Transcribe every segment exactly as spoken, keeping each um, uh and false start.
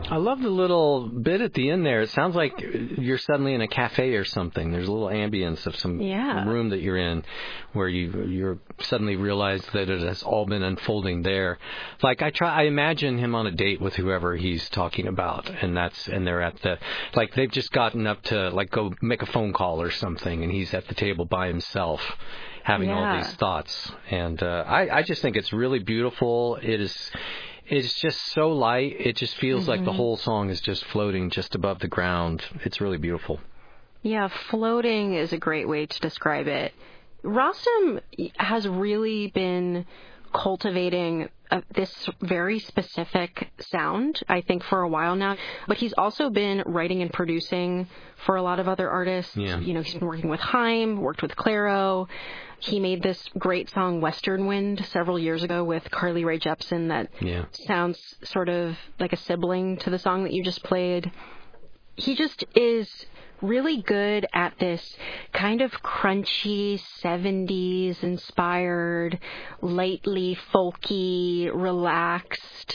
I love the little bit at the end there. It sounds like you're suddenly in a cafe or something. There's a little ambience of some yeah. room that you're in where you you're suddenly realize that it has all been unfolding there. Like I try, I imagine him on a date with whoever he's talking about, and that's and they're at the like they've just gotten up to like go make a phone call or something, and he's at the table by himself, having yeah. all these thoughts. And uh, I I just think it's really beautiful. It is. It's just so light. It just feels mm-hmm. like the whole song is just floating just above the ground. It's really beautiful. Yeah, floating is a great way to describe it. Rostam has really been cultivating uh, this very specific sound, I think, for a while now. But he's also been writing and producing for a lot of other artists. Yeah. You know, he's been working with Haim, worked with Clairo. He made this great song, Western Wind, several years ago with Carly Rae Jepsen that yeah. sounds sort of like a sibling to the song that you just played. He just is really good at this kind of crunchy, seventies inspired, lightly folky, relaxed,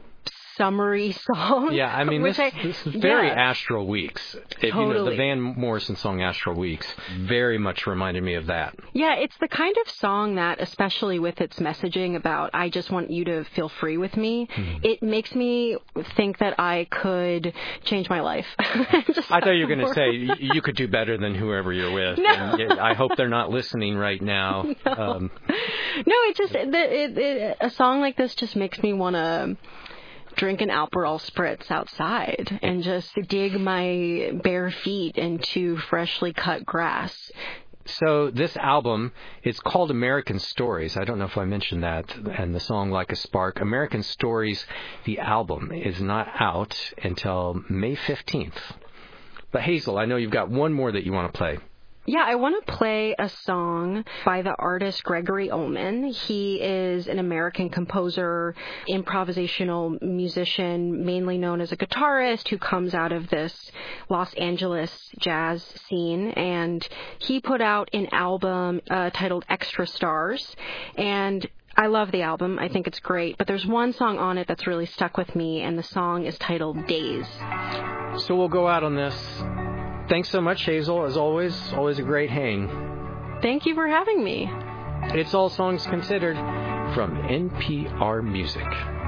summery song. Yeah, I mean, this, I, this is very yeah. Astral Weeks. If, totally. You know, the Van Morrison song Astral Weeks very much reminded me of that. Yeah, it's the kind of song that, especially with its messaging about, I just want you to feel free with me, mm-hmm. it makes me think that I could change my life. I thought you were going to say you could do better than whoever you're with. No. And I hope they're not listening right now. No, um, no it just, it, it, it, a song like this just makes me want to drink an Aperol spritz outside and just dig my bare feet into freshly cut grass. So this album, it's called American Stories. I don't know if I mentioned that. And the song Like a Spark. American Stories, the album, is not out until May fifteenth. But Hazel, I know you've got one more that you want to play. Yeah, I want to play a song by the artist Gregory Ullman. He is an American composer, improvisational musician, mainly known as a guitarist who comes out of this Los Angeles jazz scene. And he put out an album uh, titled Extra Stars. And I love the album. I think it's great. But there's one song on it that's really stuck with me, and the song is titled Days. So we'll go out on this. Thanks so much, Hazel. As always, always a great hang. Thank you for having me. It's All Songs Considered from N P R Music.